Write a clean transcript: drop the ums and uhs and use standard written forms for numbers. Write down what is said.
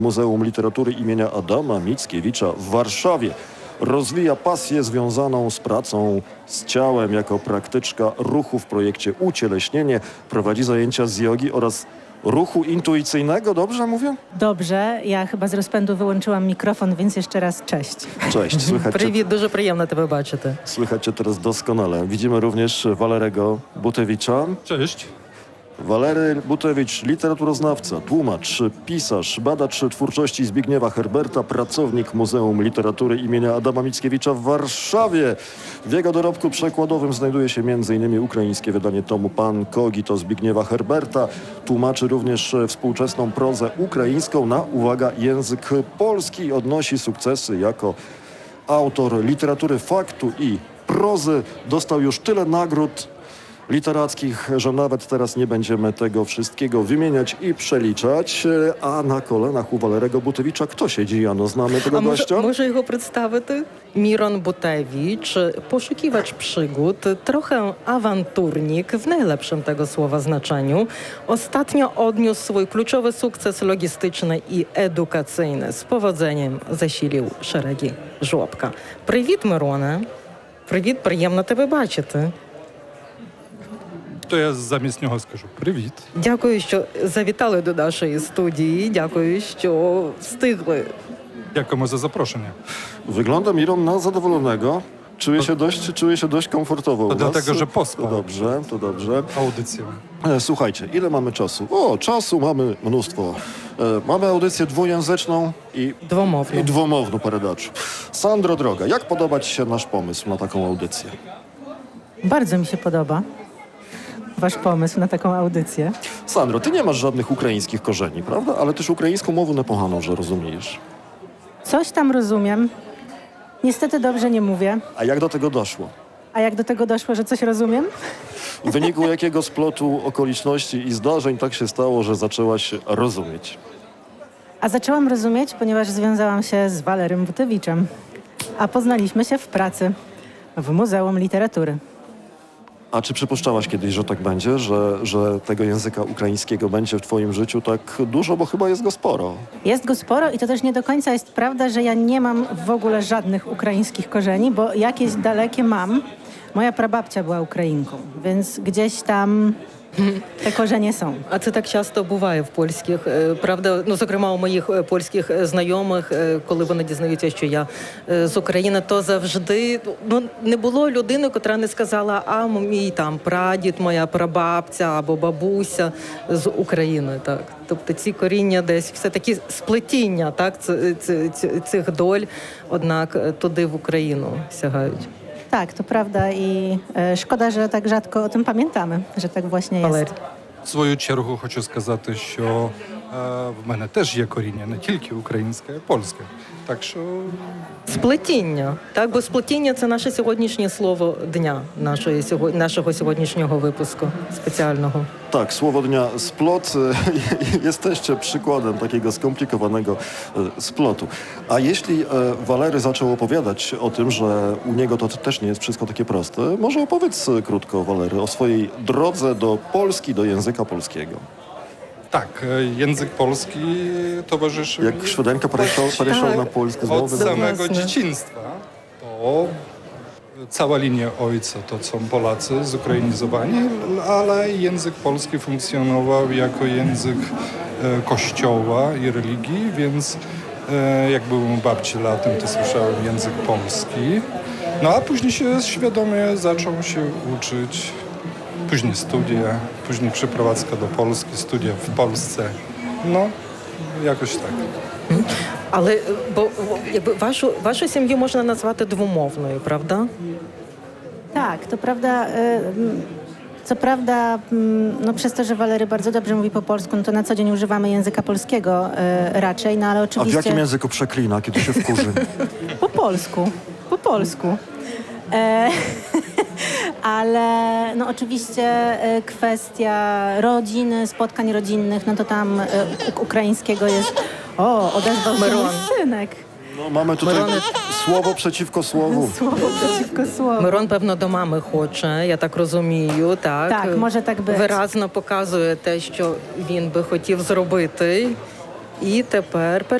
Muzeum Literatury imienia Adama Mickiewicza w Warszawie. Rozwija pasję związaną z pracą z ciałem jako praktyczka ruchu w projekcie Ucieleśnienie. Prowadzi zajęcia z jogi oraz ruchu intuicyjnego. Dobrze mówię? Dobrze, ja chyba z rozpędu wyłączyłam mikrofon, więc jeszcze raz cześć. Cześć, słychać cię, Привіт, дуже приємно тебе бачити. słychać cię teraz doskonale. Widzimy również Walerego Butewicza. Cześć. Walery Butewicz, literaturoznawca, tłumacz, pisarz, badacz twórczości Zbigniewa Herberta, pracownik Muzeum Literatury imienia Adama Mickiewicza w Warszawie. W jego dorobku przekładowym znajduje się m.in. ukraińskie wydanie tomu Pan Kogito Zbigniewa Herberta. Tłumaczy również współczesną prozę ukraińską na, uwaga, język polski. Odnosi sukcesy jako autor literatury faktu i prozy. Dostał już tyle nagród literackich, że nawet teraz nie będziemy tego wszystkiego wymieniać i przeliczać. A na kolanach u Walerego Butewicza kto siedzi, Jano? Znamy tego gościa? Можу його представити? Мірон Бутевич, poszukiwacz przygód, trochę awanturnik w najlepszym tego słowa znaczeniu. Ostatnio odniósł swój kluczowy sukces logistyczny i edukacyjny. Z powodzeniem zasilił szeregi żłobka. Привіт, Мироне. Привіт, приємно тебе бачити. То я замість нього скажу привіт. Дякую, що завітали до нашої студії. Дякую, що встигли. Дякуємо за запрошення. Wygląda Miron na zadowolonego. Czuje się dość komfortowo u To nas. dlatego, że pospał. To dobrze, to dobrze. Audycję. Słuchajcie, ile mamy czasu? O, czasu mamy mnóstwo. Mamy audycję dwujęzyczną i Двомовно. dwumowną, paradaczu. Sandro, droga, jak podoba ci się nasz pomysł na taką audycję? Bardzo mi się podoba wasz pomysł na taką audycję. Sandro, ty nie masz żadnych ukraińskich korzeni, prawda? Ale też ukraińską mowę nepochaną, że rozumiesz. Coś tam rozumiem. Niestety dobrze nie mówię. A jak do tego doszło? A jak do tego doszło, że coś rozumiem? W wyniku jakiego splotu okoliczności i zdarzeń tak się stało, że zaczęłaś rozumieć? A zaczęłam rozumieć, ponieważ związałam się z Walerym Butewiczem. A poznaliśmy się w pracy w Muzeum Literatury. A czy przypuszczałaś kiedyś, że tak będzie, że tego języka ukraińskiego będzie w twoim życiu tak dużo, bo chyba jest go sporo? Jest go sporo i to też nie do końca jest prawda, że ja nie mam w ogóle żadnych ukraińskich korzeni, bo jakieś dalekie mam. Moja prababcia była Ukrainką, więc gdzieś tam te korzenie są. А це так часто буває в польських, правда, ну, зокрема, у моїх польських знайомих, коли вони дізнаються, що я з України, то завжди, ну, не було людини, котра не сказала, а мій там прадід, моя прабабця або бабуся з України, так. Тобто ці коріння десь, все-таки сплетіння, так, цих доль, однак туди в Україну сягають. Tak, to prawda i szkoda, że tak rzadko o tym pamiętamy, że tak właśnie jest. Валерій. В свою чергу хочу сказати, що в мене теж є коріння не тільки українське, а й польське. Так що Сплетіння, так, бо сплетіння – це наше сьогоднішнє слово дня нашого сьогоднішнього випуску спеціального. Tak, słowo dnia splot. Jesteście przykładem takiego skomplikowanego splotu. A jeśli Walery zaczął opowiadać o tym, że u niego to też nie jest wszystko takie proste, może opowiedz krótko, Walery, o swojej drodze do Polski, do języka polskiego. так, язик польський товаришив Jak Szwedenka перейшов на польську od zmowę. samego Jasne. dzieciństwa. To cała linia ojca to są Polacy zukrainizowani, ale język polski funkcjonował jako język kościoła i religii, więc jak byłem u babci latem, to słyszałem język polski. No a później się świadomie zaczął się uczyć. Później studia, później przeprowadzka do Polski, studia w Polsce. No, jakoś tak. Але бо якби вашу сім'ю можна назвати двомовною, правда? Tak, to prawda. Co prawda, no przez to, że Walery bardzo dobrze mówi po polsku, no to na co dzień używamy języka polskiego raczej, no ale A w oczywiście... jakim języku przeklina, kiedy się wkurzy? Po polsku, po polsku. Ale no oczywiście kwestia rodziny, spotkań rodzinnych, no to tam ukraińskiego jest... O, odezwał się mój synek. No, mamy tutaj słowo przeciwko słowu. Słowo przeciwko słowu. Мирон, певно, до мами хоче, я так розумію, так? Так, може так бути. Виразно показує те, що він би хотів зробити. І тепер